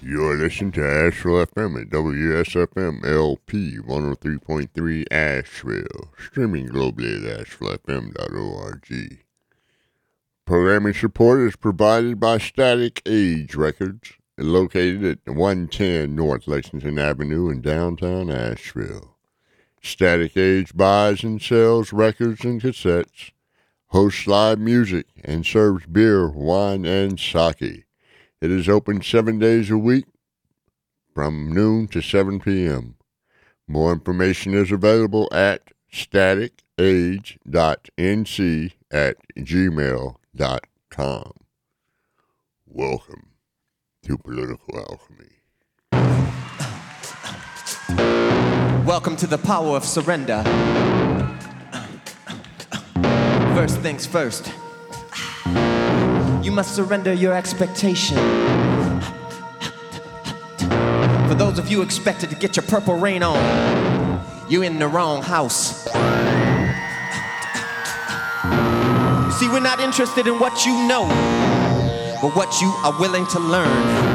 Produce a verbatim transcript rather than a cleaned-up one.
You're listening to Asheville F M at W S F M L P one oh three point three Asheville, streaming globally at asheville f m dot org. Programming support is provided by Static Age Records, located at one ten North Lexington Avenue in downtown Asheville. Static Age buys and sells records and cassettes, hosts live music, and serves beer, wine, and sake. It is open seven days a week from noon to seven p.m. More information is available at static age dot n c at gmail dot com. Welcome to Political Alchemy. Welcome to the power of surrender. First things first. You must surrender your expectation. For those of you expected to get your purple rain on, you're in the wrong house. See, we're not interested in what you know, but what you are willing to learn.